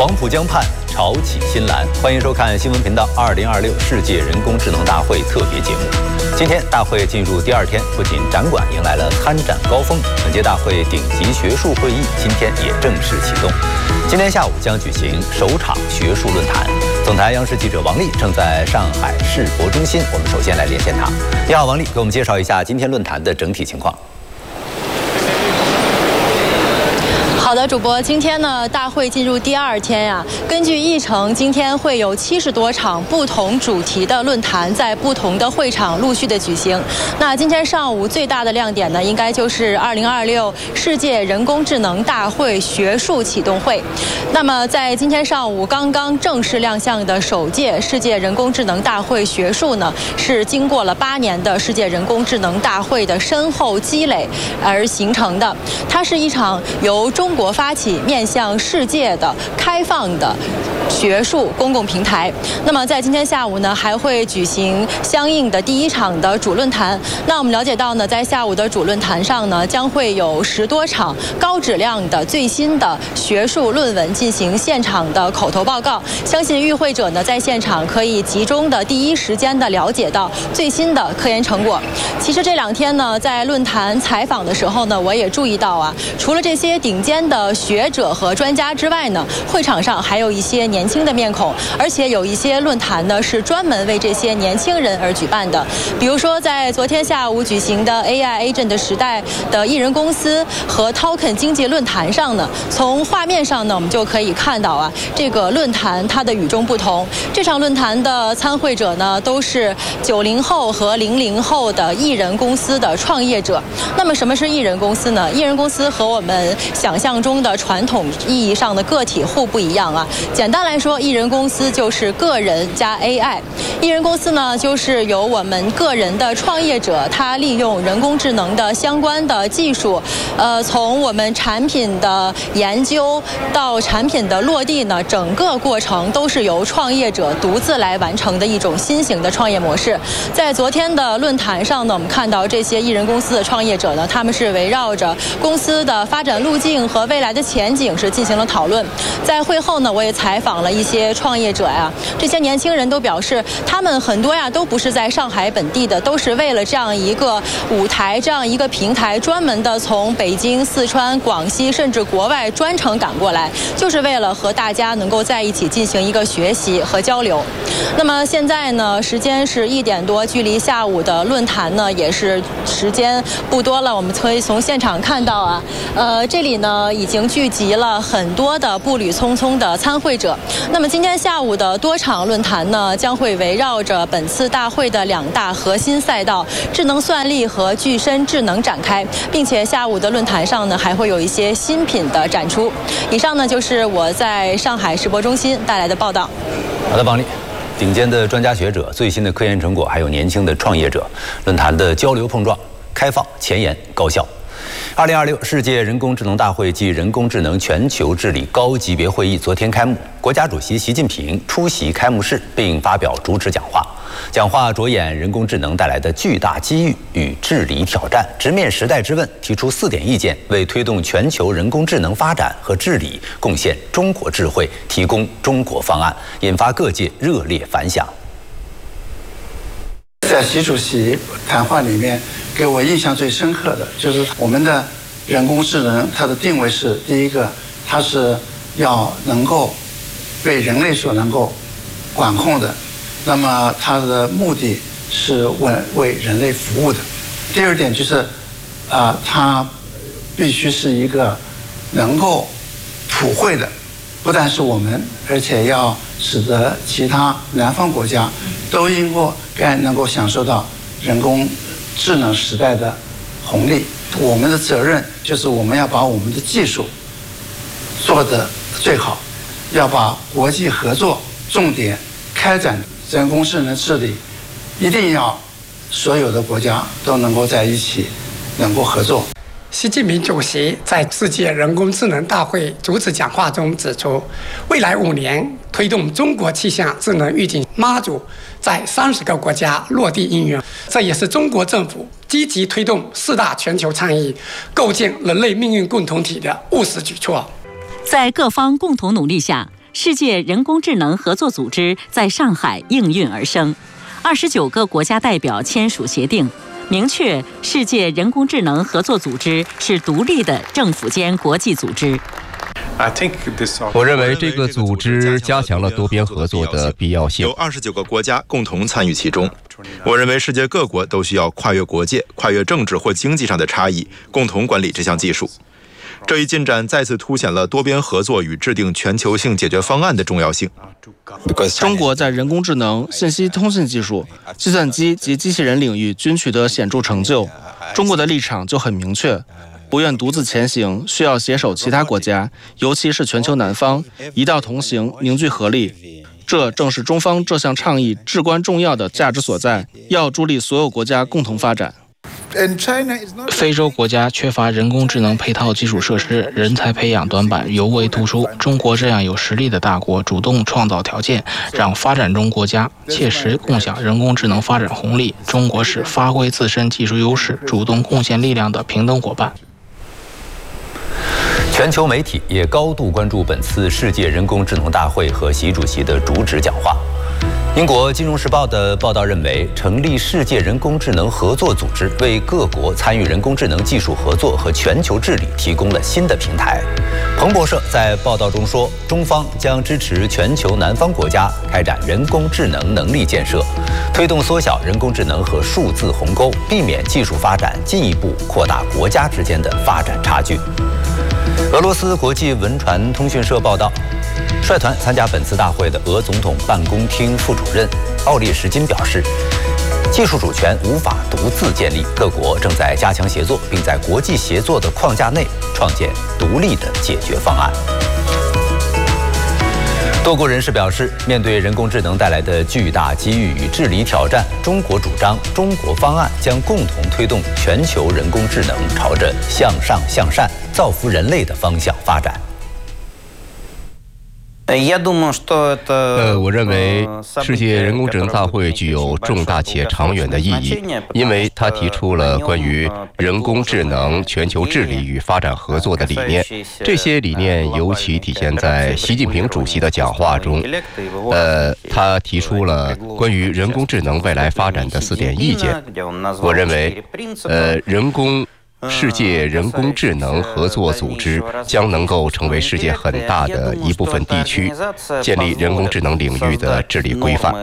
黄浦江畔潮起新澜，欢迎收看新闻频道2026世界人工智能大会特别节目。今天大会进入第2天，不仅展馆迎来了参展高峰，本届大会顶级学术会议今天也正式启动。今天下午将举行首场学术论坛。总台央视记者王丽正在上海世博中心，我们首先来连线她。你好，王丽，给我们介绍一下今天论坛的整体情况。 好的，主播，今天呢，大会进入第2天呀。根据议程，今天会有70多场不同主题的论坛在不同的会场陆续的举行。那今天上午最大的亮点呢，应该就是2026世界人工智能大会学术启动会。那么在今天上午刚刚正式亮相的首届世界人工智能大会学术呢，是经过了8年的世界人工智能大会的深厚积累而形成的。它是一场由中国发起面向世界的开放的学术公共平台。那么在今天下午呢，还会举行相应的第1场的主论坛。那我们了解到呢，在下午的主论坛上呢，将会有10多场高质量的最新的学术论文进行现场的口头报告。相信与会者呢，在现场可以集中的第一时间的了解到最新的科研成果。其实这2天呢，在论坛采访的时候呢，我也注意到啊，除了这些顶尖的学者和专家之外呢，会场上还有一些年轻的面孔，而且有一些论坛呢是专门为这些年轻人而举办的。比如说，在昨天下午举行的 AI Agent 时代的艺人公司和 Token 经济论坛上呢，从画面上呢，我们就可以看到啊，这个论坛它的与众不同。这场论坛的参会者呢，都是90后和00后的艺人公司的创业者。那么什么是艺人公司呢？艺人公司和我们想象中的传统意义上的个体户不一样啊。简单来说，艺人公司就是个人加 AI。艺人公司呢，就是由我们个人的创业者，他利用人工智能的相关的技术，从我们产品的研究到产品的落地呢，整个过程都是由创业者独自来完成的一种新型的创业模式。在昨天的论坛上呢，我们看到这些艺人公司的创业者呢，他们是围绕着公司的发展路径和未来的前景是进行了讨论。在会后呢，我也采访了一些创业者呀，这些年轻人都表示，他们很多呀都不是在上海本地的，都是为了这样一个舞台、这样一个平台，专门的从北京、四川、广西甚至国外专程赶过来，就是为了和大家能够在一起进行一个学习和交流。那么现在呢，时间是1点多，距离下午的论坛呢也是时间不多了。我们可以从现场看到啊，这里呢已经聚集了很多的步履匆匆的参会者。那么今天下午的多场论坛呢，将会围绕着本次大会的2大核心赛道——智能算力和具身智能展开，并且下午的论坛上呢，还会有一些新品的展出。以上呢就是我在上海世博中心带来的报道。 好的，王丽。顶尖的专家学者、最新的科研成果，还有年轻的创业者，论坛的交流碰撞、开放、前沿、高效。2026世界人工智能大会暨人工智能全球治理高级别会议昨天开幕，国家主席习近平出席开幕式并发表主旨讲话。讲话着眼人工智能带来的巨大机遇与治理挑战，直面时代之问，提出4点意见，为推动全球人工智能发展和治理贡献中国智慧，提供中国方案，引发各界热烈反响。 在习主席谈话里面，给我印象最深刻的就是我们的人工智能，它的定位是：第一个，它是要能够被人类所能够管控的，那么它的目的是为人类服务的。第2点就是，它必须是一个能够普惠的，不但是我们，而且要使得其他南方国家都该能够享受到人工智能时代的红利。我们的责任就是我们要把我们的技术做得最好，要把国际合作重点开展人工智能治理，一定要所有的国家都能够在一起，能够合作。 习近平主席在世界人工智能大会主旨讲话中指出，未来5年推动中国气象智能预警妈祖在30个国家落地应用，这也是中国政府积极推动4大全球倡议、构建人类命运共同体的务实举措。 在各方共同努力下， 世界人工智能合作组织在上海应运而生，29个国家代表签署协定，明确世界人工智能合作组织是独立的政府间国际组织。 我认为这个组织加强了多边合作的必要性， 有29个国家共同参与其中。我认为世界各国都需要跨越国界、跨越政治或经济上的差异，共同管理这项技术。这一进展再次凸显了多边合作与制定全球性解决方案的重要性。 中国在人工智能、信息通信技术、计算机及机器人领域均取得显著成就，中国的立场就很明确。不愿独自前行，需要携手其他国家，尤其是全球南方，一道同行，凝聚合力。这正是中方这项倡议至关重要的价值所在，要助力所有国家共同发展。 非洲国家缺乏人工智能配套基础设施，人才培养短板尤为突出。中国这样有实力的大国主动创造条件，让发展中国家切实共享人工智能发展红利。中国是发挥自身技术优势、主动贡献力量的平等伙伴。 全球媒体也高度关注本次世界人工智能大会和习主席的主旨讲话。英国《金融时报》的报道认为，成立世界人工智能合作组织为各国参与人工智能技术合作和全球治理提供了新的平台。彭博社在报道中说，中方将支持全球南方国家开展人工智能能力建设，推动缩小人工智能和数字鸿沟，避免技术发展进一步扩大国家之间的发展差距。俄罗斯国际文传通讯社报道，率团参加本次大会的俄总统办公厅副主任奥列什金表示，技术主权无法独自建立，各国正在加强协作，并在国际协作的框架内创建独立的解决方案。多国人士表示，面对人工智能带来的巨大机遇与治理挑战，中国主张中国方案将共同推动全球人工智能朝着向上向善、造福人类的方向发展。 我认为世界人工智能大会具有重大且长远的意义，因为它提出了关于人工智能全球治理与发展合作的理念。这些理念尤其体现在习近平主席的讲话中。他提出了关于人工智能未来发展的4点意见。我认为，世界人工智能合作组织将能够成为世界很大的一部分地区，建立人工智能领域的治理规范。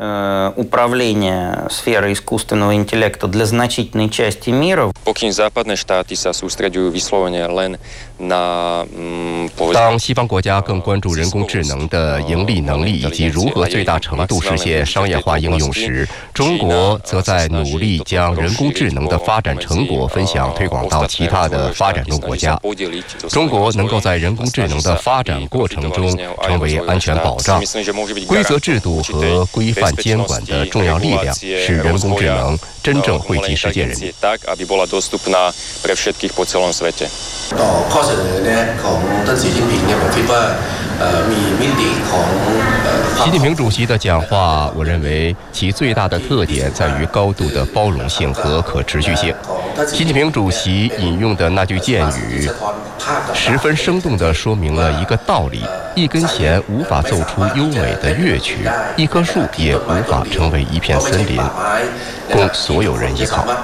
当西方国家更关注人工智能的盈利能力以及如何最大程度实现商业化应用时，中国则在努力将人工智能的发展成果分享推广到其他的发展中国家。中国能够在人工智能的发展过程中成为安全保障、规则制度和规范监管的重要力量，使人工智能真正惠及世界人民。习近平主席的讲话，我认为其最大的特点在于高度的包容性和可持续性。习近平主席引用的那句谚语，十分生动地说明了一个道理：一根弦无法奏出优美的乐曲，一棵树也无法成为一片森林，供所有人依靠。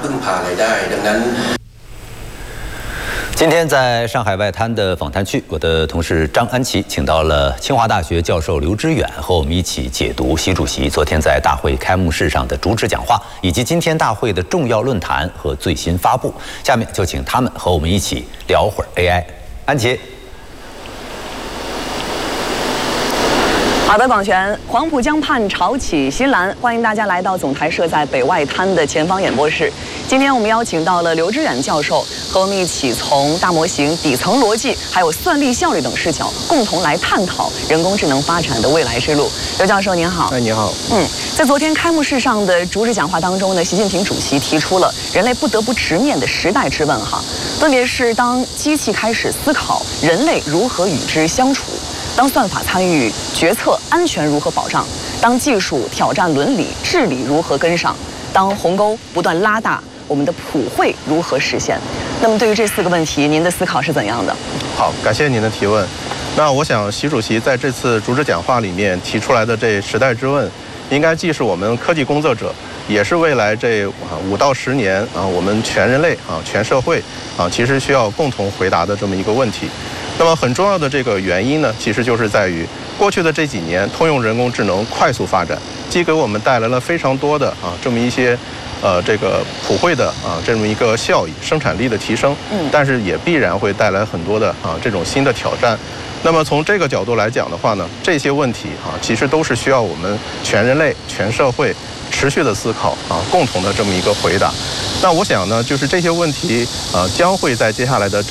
今天在上海外滩的访谈区，我的同事张安琪请到了清华大学教授刘知远，和我们一起解读习主席昨天在大会开幕式上的主旨讲话，以及今天大会的重要论坛和最新发布。下面就请他们和我们一起聊会儿 AI。安琪。 好的，广泉，黄浦江畔潮起新蓝，欢迎大家来到总台设在北外滩的前方演播室。今天我们邀请到了刘知远教授，和我们一起从大模型、底层逻辑，还有算力效率等视角，共同来探讨人工智能发展的未来之路。刘教授您好。 哎，你好。 在昨天开幕式上的主旨讲话当中呢，习近平主席提出了人类不得不直面的时代之问哈，分别是当机器开始思考，人类如何与之相处。当算法参与决策，安全如何保障？当技术挑战伦理，治理如何跟上？当鸿沟不断拉大，我们的普惠如何实现？那么对于这4个问题，您的思考是怎样的？ 好，感谢您的提问。 那我想，习主席在这次主旨讲话里面提出来的这时代之问，应该既是我们科技工作者，也是未来这5到10年我们全人类全社会其实需要共同回答的这么一个问题。那么很重要的这个原因呢，其实就是在于过去的这几年，通用人工智能快速发展，既给我们带来了非常多的这么一些这个普惠的这么一个效益、生产力的提升，但是也必然会带来很多的这种新的挑战。那么从这个角度来讲的话呢，这些问题其实都是需要我们全人类、全社会持续的思考共同的这么一个回答。那我想呢，就是这些问题将会在接下来的这